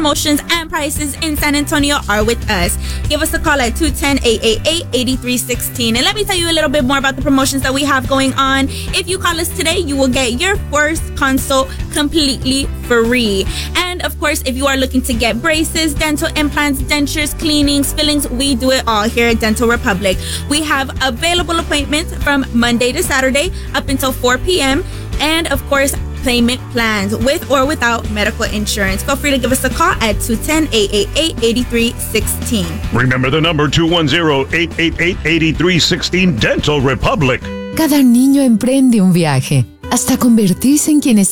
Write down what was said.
promotions and prices in San Antonio are with us. Give us a call at 210-888-8316. And let me tell you a little bit more about the promotions that we have going on. If you call us today, you will get your first consult completely free. And of course, if you are looking to get braces, dental implants, dentures, cleanings, fillings, we do it all here at Dental Republic. We have available appointments from Monday to Saturday up until 4 p.m. And of course, payment plans with or without medical insurance. Feel free to give us a call at 210-888-8316. Remember the number 210-888-8316, Dental Republic. Cada niño emprende un viaje hasta convertirse en quien